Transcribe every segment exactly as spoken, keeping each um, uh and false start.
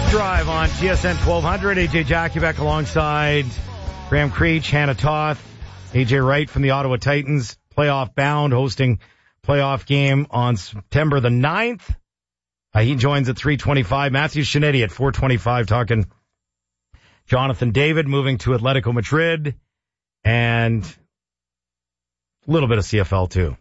Drive on T S N twelve hundred. A J Jackiebeck alongside Graham Creech, Hannah Toth, A J Wright from the Ottawa Titans. Playoff bound, hosting playoff game on September the ninth. Uh, he joins at three twenty-five. Matthew Shinetti at four twenty-five talking Jonathan David moving to Atletico Madrid and a little bit of C F L too.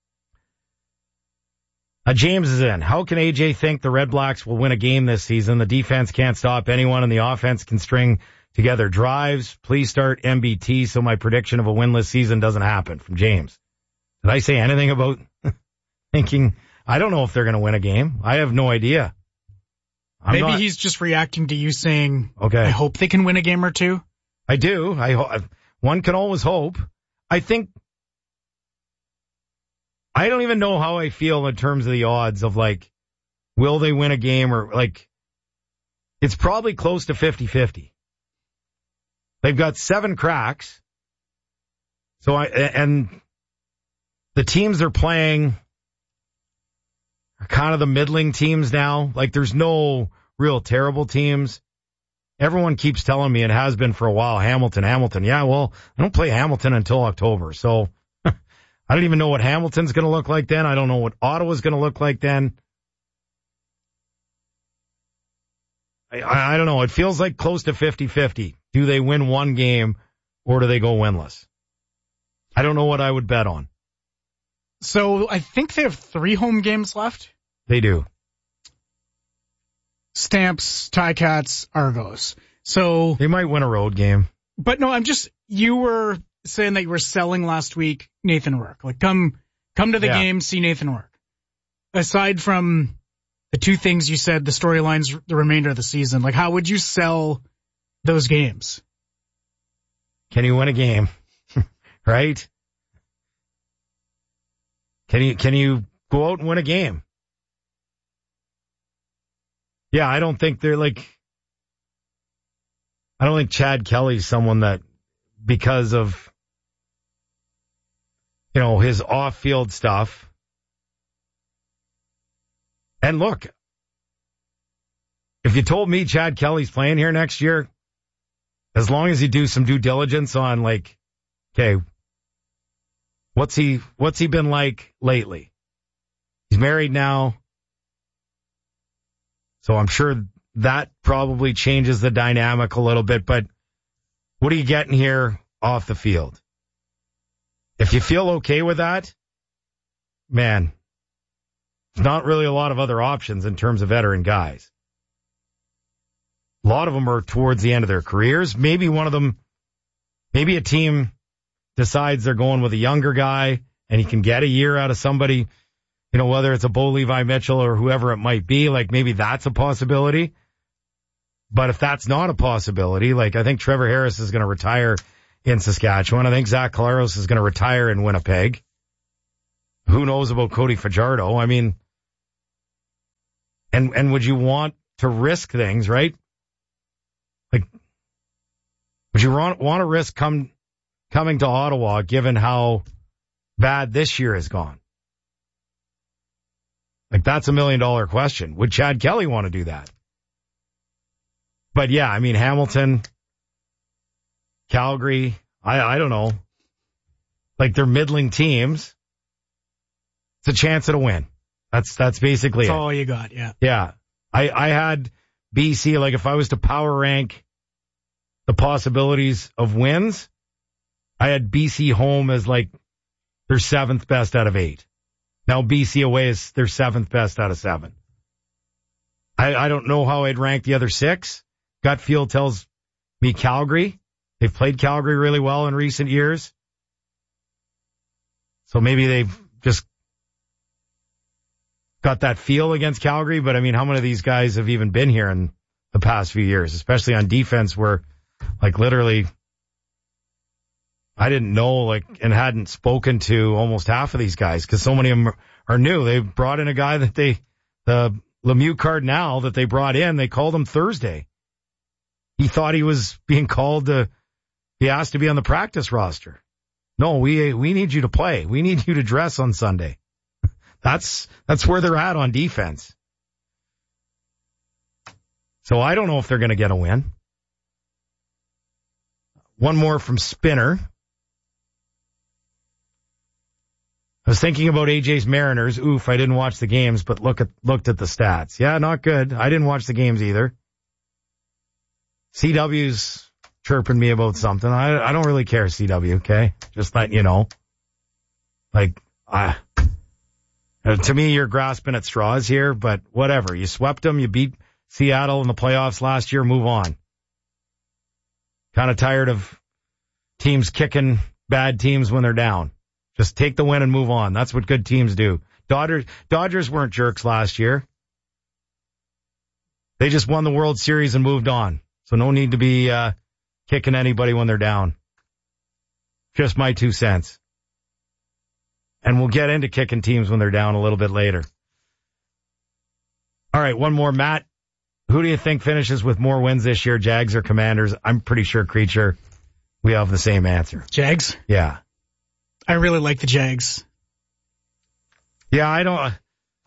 Uh, James is in. How can A J think the Red Blacks will win a game this season? The defense can't stop anyone and the offense can string together drives. Please start M B T so my prediction of a winless season doesn't happen. From James. Did I say anything about thinking, I don't know if they're going to win a game. I have no idea. I'm Maybe not, he's just reacting to you saying, okay, I hope they can win a game or two. I do. I ho- One can always hope. I think I don't even know how I feel in terms of the odds of, like, will they win a game or, like, it's probably close to fifty-fifty. They've got seven cracks. So I, and the teams they're playing are kind of the middling teams now. Like, there's no real terrible teams. Everyone keeps telling me, and has been for a while, Hamilton, Hamilton. Yeah, well, I don't play Hamilton until October, so I don't even know what Hamilton's going to look like then. I don't know what Ottawa's going to look like then. I, I, I don't know. It feels like close to fifty-fifty. Do they win one game or do they go winless? I don't know what I would bet on. So I think they have three home games left. They do. Stamps, Ticats, Argos. So they might win a road game. But no, I'm just, you were saying that you were selling last week Nathan Rourke. Like, come come to the yeah. game, see Nathan Rourke. Aside from the two things you said, the storylines, the remainder of the season, like, how would you sell those games? Can you win a game? Right? Can you can you go out and win a game? Yeah, I don't think they're like, I don't think Chad Kelly's someone that, because of, you know, his off-field stuff. And look, if you told me Chad Kelly's playing here next year, as long as you do some due diligence on, like, okay, what's he, what's he been like lately? He's married now. So I'm sure that probably changes the dynamic a little bit, but what are you getting here off the field? If you feel okay with that, man, there's not really a lot of other options in terms of veteran guys. A lot of them are towards the end of their careers. Maybe one of them, maybe a team decides they're going with a younger guy and he can get a year out of somebody, you know, whether it's a Bo Levi Mitchell or whoever it might be, like maybe that's a possibility. But if that's not a possibility, like I think Trevor Harris is going to retire in Saskatchewan. I think Zach Collaros is going to retire in Winnipeg. Who knows about Cody Fajardo? I mean, and, and would you want to risk things, right? Like, would you want, want to risk come, coming to Ottawa given how bad this year has gone? Like, that's a million dollar question. Would Chad Kelly want to do that? But yeah, I mean, Hamilton, Calgary, I, I don't know. Like, they're middling teams. It's a chance at a win. That's, that's basically That's it. all you got, yeah. Yeah. I, I had B C, like, if I was to power rank the possibilities of wins, I had B C home as, like, their seventh best out of eight. Now B C away is their seventh best out of seven. I, I don't know how I'd rank the other six. Gut feel tells me Calgary. They've played Calgary really well in recent years. So maybe they've just got that feel against Calgary. But I mean, how many of these guys have even been here in the past few years, especially on defense where, like, literally I didn't know, like, and hadn't spoken to almost half of these guys because so many of them are new. They brought in a guy that they, the Lemieux Cardinal that they brought in, they called him Thursday. He thought he was being called to, he asked to be on the practice roster. No, we, we need you to play. We need you to dress on Sunday. That's, that's where they're at on defense. So I don't know if they're going to get a win. One more from Spinner. I was thinking about A J's Mariners. Oof, I didn't watch the games, but look at looked at the stats. Yeah, not good. I didn't watch the games either. C W's chirping me about something. I I don't really care, C W, okay? Just letting you know. Like, uh, to me, you're grasping at straws here, but whatever. You swept them. You beat Seattle in the playoffs last year. Move on. Kind of tired of teams kicking bad teams when they're down. Just take the win and move on. That's what good teams do. Dodgers, Dodgers weren't jerks last year. They just won the World Series and moved on. So no need to be uh, kicking anybody when they're down. Just my two cents. And we'll get into kicking teams when they're down a little bit later. All right, one more. Matt, who do you think finishes with more wins this year, Jags or Commanders? I'm pretty sure, Creature, we have the same answer. Jags? Yeah. I really like the Jags. Yeah, I don't... Uh,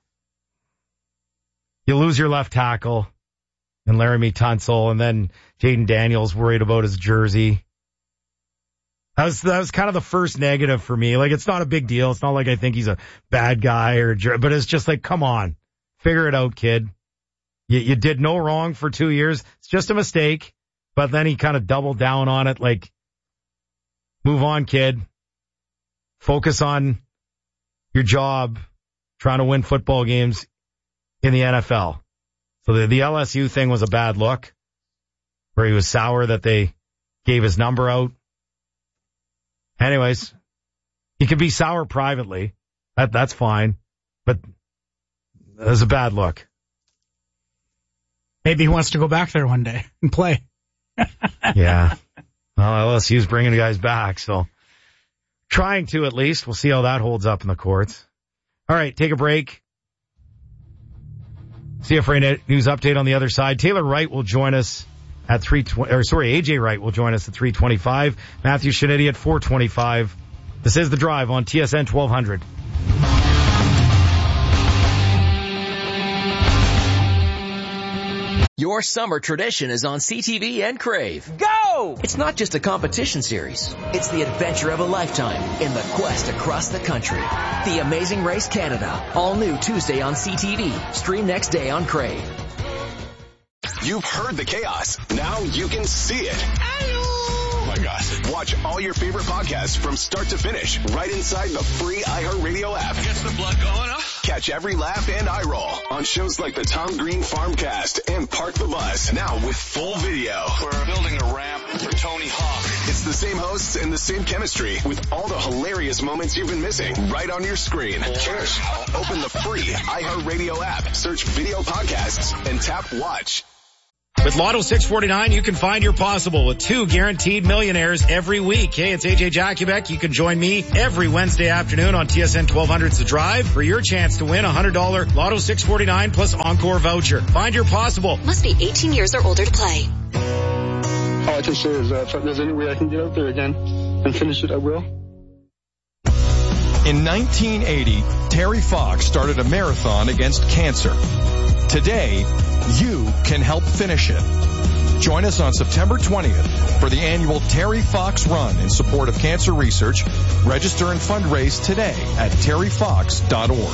you lose your left tackle and Laramie Tunsil, and then Jaden Daniels worried about his jersey. That was, that was kind of the first negative for me. Like, it's not a big deal. It's not like I think he's a bad guy or a jer- but it's just like, come on, figure it out, kid. You, you did no wrong for two years. It's just a mistake. But then he kind of doubled down on it. Like, move on, kid. Focus on your job trying to win football games in the N F L. So the, the L S U thing was a bad look, where he was sour that they gave his number out. Anyways, he could be sour privately. That, that's fine. But it was a bad look. Maybe he wants to go back there one day and play. Yeah. Well, L S U's bringing guys back, so trying to at least. We'll see how that holds up in the courts. All right, take a break. C F R A News update on the other side. Taylor Wright will join us at three twenty, or sorry, A J Wright will join us at three twenty-five. Matthew Shinetti at four twenty-five. This is The Drive on T S N twelve hundred. Your summer tradition is on C T V and Crave. Go! It's not just a competition series. It's the adventure of a lifetime in the quest across the country. The Amazing Race Canada. All new Tuesday on C T V. Stream next day on Crave. You've heard the chaos. Now you can see it. Oh my gosh. Watch all your favorite podcasts from start to finish right inside the free iHeartRadio app. Gets the blood going, huh? Catch every laugh and eye roll on shows like the Tom Green Farmcast and Park the Bus. Now with full video. We're building a ramp for Tony Hawk. It's the same hosts and the same chemistry with all the hilarious moments you've been missing right on your screen. Cheers. Open the free iHeartRadio app, search video podcasts, and tap watch. With Lotto six forty-nine, you can find your possible with two guaranteed millionaires every week. Hey, it's A J Jakubek. You can join me every Wednesday afternoon on T S N twelve hundred's The Drive for your chance to win a one hundred dollars Lotto six forty-nine plus Encore voucher. Find your possible. Must be eighteen years or older to play. All I can say is that if there's any way I can get out there again and finish it, I will. In nineteen eighty, Terry Fox started a marathon against cancer. Today, you can help finish it. Join us on September twentieth for the annual Terry Fox Run in support of cancer research. Register and fundraise today at terry fox dot org.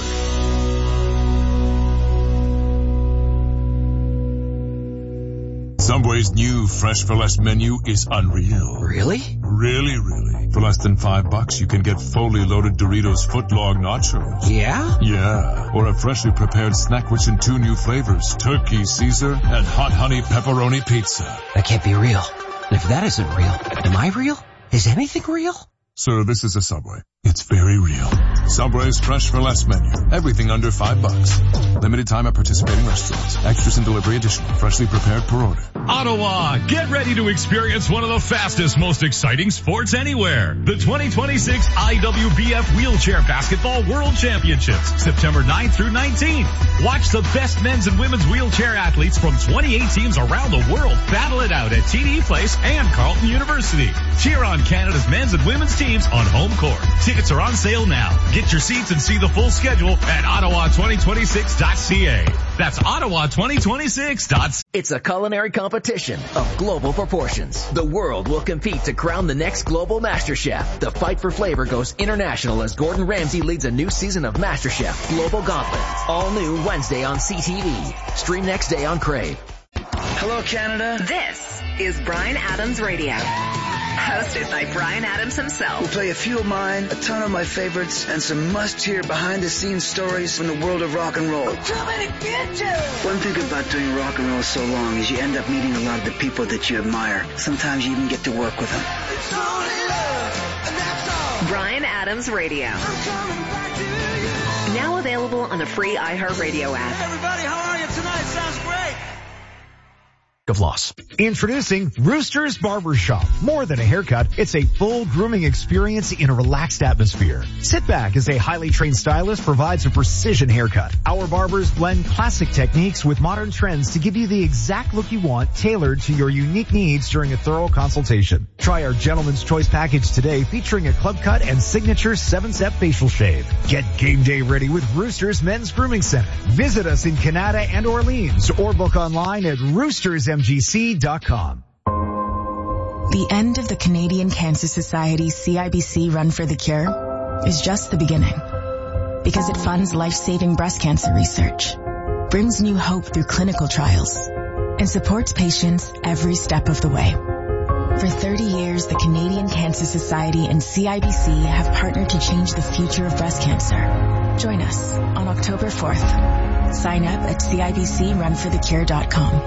Subway's new Fresh for Less menu is unreal. Really? Really, really. For less than five bucks, you can get fully loaded Doritos footlong nachos. Yeah? Yeah. Or a freshly prepared snackwich in two new flavors, Turkey Caesar and Hot Honey Pepperoni Pizza. That can't be real. If that isn't real, am I real? Is anything real? Sir, this is a Subway. It's very real. Subway's Fresh for Less menu. Everything under five bucks. Limited time at participating restaurants. Extras and delivery additional. Freshly prepared per order. Ottawa, get ready to experience one of the fastest, most exciting sports anywhere. The twenty twenty-six I W B F Wheelchair Basketball World Championships, September ninth through nineteenth. Watch the best men's and women's wheelchair athletes from twenty-eight teams around the world battle it out at T D Place and Carleton University. Cheer on Canada's men's and women's teams on home court. Tickets Tickets are on sale now. Get your seats and see the full schedule at Ottawa twenty twenty-six dot c a. That's Ottawa twenty twenty-six dot c a. It's a culinary competition of global proportions. The world will compete to crown the next global MasterChef. The fight for flavor goes international as Gordon Ramsay leads a new season of MasterChef Global Gauntlet. All new Wednesday on C T V. Stream next day on Crave. Hello, Canada. This is Bryan Adams Radio. Hosted by Bryan Adams himself. We'll play a few of mine, a ton of my favorites, and some must-hear behind-the-scenes stories from the world of rock and roll. I'm coming to get you! One thing about doing rock and roll so long is you end up meeting a lot of the people that you admire. Sometimes you even get to work with them. It's only love, and that's all. Bryan Adams Radio. I'm coming back to you. Now available on the free iHeartRadio app. Hey everybody, how are you tonight? Sounds great. Of loss. Introducing Rooster's Barbershop. More than a haircut, it's a full grooming experience in a relaxed atmosphere. Sit back as a highly trained stylist provides a precision haircut. Our barbers blend classic techniques with modern trends to give you the exact look you want, tailored to your unique needs during a thorough consultation. Try our Gentleman's Choice package today, featuring a club cut and signature seven-step facial shave. Get game day ready with Rooster's Men's Grooming Center. Visit us in Canada and Orleans, or book online at roosters m g c dot com. The end of the Canadian Cancer Society C I B C Run for the Cure is just the beginning, because it funds life-saving breast cancer research, brings new hope through clinical trials, and supports patients every step of the way. For thirty years, the Canadian Cancer Society and C I B C have partnered to change the future of breast cancer. Join us on October fourth. Sign up at c i b c run for the cure dot com.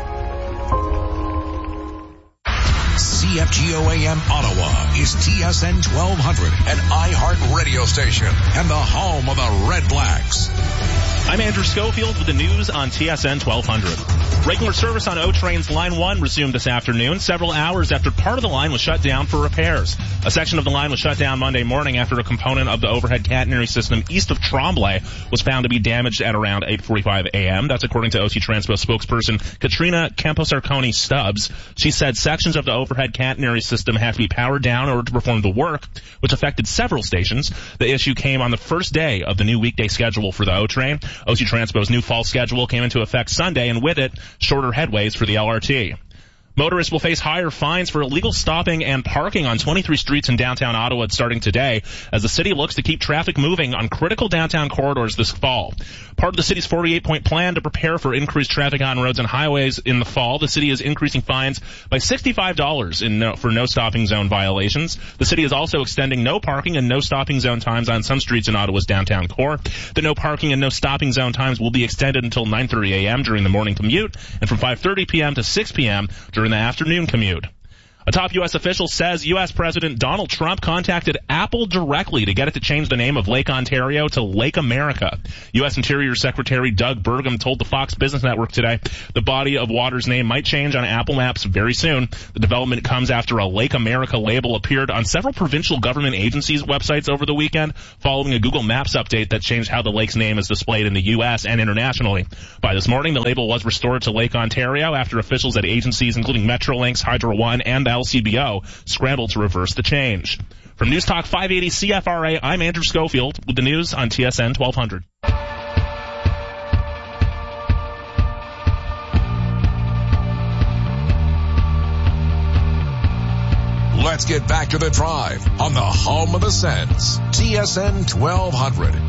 C F G O A M Ottawa is T S N twelve hundred, an iHeart radio station and the home of the Red Blacks. I'm Andrew Schofield with the news on T S N twelve hundred. Regular service on O Train's Line one resumed this afternoon, several hours after part of the line was shut down for repairs. A section of the line was shut down Monday morning after a component of the overhead catenary system east of Tremblay was found to be damaged at around eight forty-five a.m. That's according to O C Transpo spokesperson Katrina Camposarconi Stubbs. She said sections of the overhead catenary system had to be powered down in order to perform the work, which affected several stations. The issue came on the first day of the new weekday schedule for the O Train. O C Transpo's new fall schedule came into effect Sunday, and with it, shorter headways for the L R T. Motorists will face higher fines for illegal stopping and parking on twenty-three streets in downtown Ottawa starting today, as the city looks to keep traffic moving on critical downtown corridors this fall. Part of the city's forty-eight point plan to prepare for increased traffic on roads and highways in the fall, the city is increasing fines by sixty-five dollars in no, for no stopping zone violations. The city is also extending no parking and no stopping zone times on some streets in Ottawa's downtown core. The no parking and no stopping zone times will be extended until nine thirty a.m. during the morning commute and from five thirty p.m. to six p.m. during the afternoon commute. A top U S official says U S President Donald Trump contacted Apple directly to get it to change the name of Lake Ontario to Lake America. U S Interior Secretary Doug Burgum told the Fox Business Network today the body of water's name might change on Apple Maps very soon. The development comes after a Lake America label appeared on several provincial government agencies' websites over the weekend, following a Google Maps update that changed how the lake's name is displayed in the U S and internationally. By this morning, the label was restored to Lake Ontario after officials at agencies including Metrolinx, Hydro One, and the L C B O scrambled to reverse the change. From News Talk five eighty C F R A, I'm Andrew Schofield with the news on T S N twelve hundred. Let's get back to the drive on the home of the Sens, T S N twelve hundred.